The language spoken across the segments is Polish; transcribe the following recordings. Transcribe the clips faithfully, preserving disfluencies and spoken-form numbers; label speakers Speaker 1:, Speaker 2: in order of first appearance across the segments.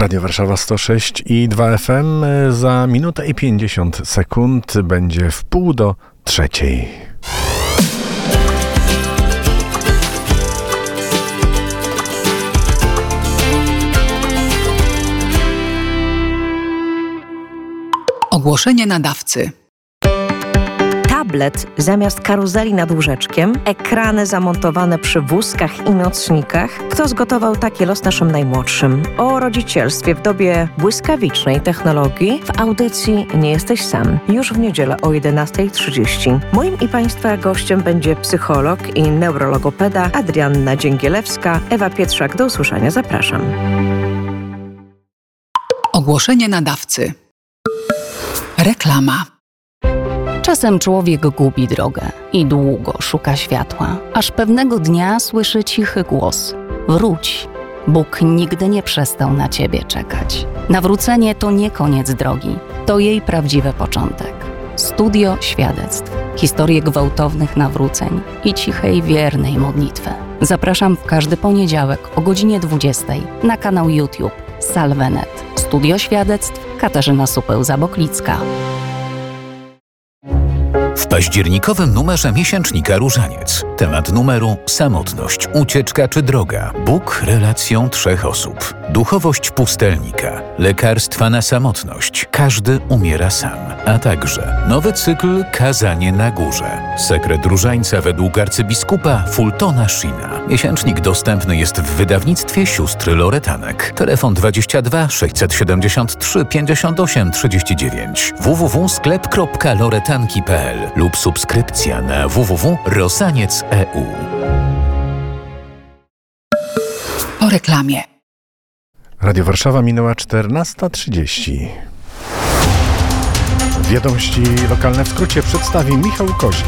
Speaker 1: Radio Warszawa sto sześć i dwa F M. Za minutę i pięćdziesiąt sekund będzie w pół do trzeciej.
Speaker 2: Ogłoszenie nadawcy.
Speaker 3: Tablet zamiast karuzeli nad łóżeczkiem, ekrany zamontowane przy wózkach i nocnikach. Kto zgotował taki los naszym najmłodszym? O rodzicielstwie w dobie błyskawicznej technologii w audycji Nie jesteś sam. Już w niedzielę o jedenasta trzydzieści. Moim i Państwa gościem będzie psycholog i neurologopeda Adrianna Dzięgielewska. Ewa Pietrzak, do usłyszenia. Zapraszam.
Speaker 2: Ogłoszenie nadawcy. Reklama.
Speaker 4: Czasem człowiek gubi drogę i długo szuka światła, aż pewnego dnia słyszy cichy głos: wróć, Bóg nigdy nie przestał na ciebie czekać. Nawrócenie to nie koniec drogi, to jej prawdziwy początek. Studio świadectw, historie gwałtownych nawróceń i cichej, wiernej modlitwy. Zapraszam w każdy poniedziałek o godzinie dwudziestej na kanał YouTube Salvenet. Studio świadectw, Katarzyna Supeł-Zaboklicka.
Speaker 5: W październikowym numerze miesięcznika Różaniec. Temat numeru: samotność, ucieczka czy droga. Bóg relacją trzech osób. Duchowość pustelnika. Lekarstwa na samotność. Każdy umiera sam. A także nowy cykl Kazanie na górze. Sekret różańca według arcybiskupa Fultona Sheena. Miesięcznik dostępny jest w wydawnictwie sióstr Loretanek. Telefon dwadzieścia dwa sześćset siedemdziesiąt trzy pięćdziesiąt osiem trzydzieści dziewięć. w w w kropka sklep kropka loretanki kropka p l lub subskrypcja na w w w kropka rosaniec kropka e u.
Speaker 2: Po reklamie.
Speaker 1: Radio Warszawa, minęła czternasta trzydzieści. Wiadomości lokalne w skrócie przedstawi Michał Kozik.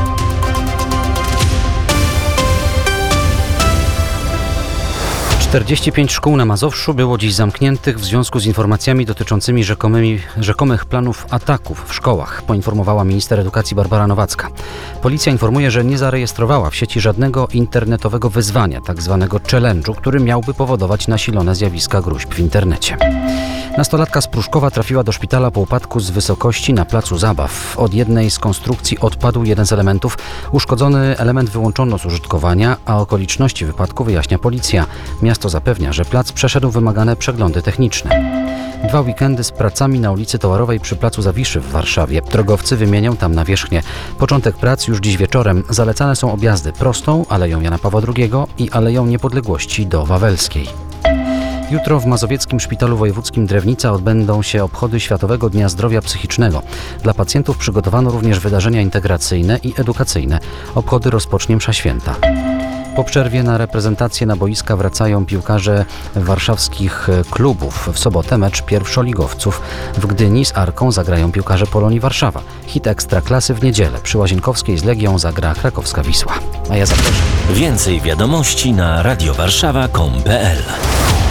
Speaker 6: czterdzieści pięć szkół na Mazowszu było dziś zamkniętych w związku z informacjami dotyczącymi rzekomymi, rzekomych planów ataków w szkołach, poinformowała minister edukacji Barbara Nowacka. Policja informuje, że nie zarejestrowała w sieci żadnego internetowego wyzwania, tak zwanego challenge'u, który miałby powodować nasilone zjawiska gróźb w internecie. Nastolatka z Pruszkowa trafiła do szpitala po upadku z wysokości na placu zabaw. Od jednej z konstrukcji odpadł jeden z elementów. Uszkodzony element wyłączono z użytkowania, a okoliczności wypadku wyjaśnia policja. Miasto zapewnia, że plac przeszedł wymagane przeglądy techniczne. Dwa weekendy z pracami na ulicy Towarowej przy placu Zawiszy w Warszawie. Drogowcy wymienią tam nawierzchnię. Początek prac już dziś wieczorem. Zalecane są objazdy prostą, Aleją Jana Pawła drugiego i Aleją Niepodległości do Wawelskiej. Jutro w Mazowieckim Szpitalu Wojewódzkim Drewnica odbędą się obchody Światowego Dnia Zdrowia Psychicznego. Dla pacjentów przygotowano również wydarzenia integracyjne i edukacyjne. Obchody rozpocznie msza święta. Po przerwie na reprezentację na boiska wracają piłkarze warszawskich klubów. W sobotę mecz pierwszoligowców. W Gdyni z Arką zagrają piłkarze Polonii Warszawa. Hit Ekstraklasy w niedzielę. Przy Łazienkowskiej z Legią zagra krakowska Wisła. A ja zapraszam.
Speaker 7: Więcej wiadomości na radiowarszawa kropka com kropka p l.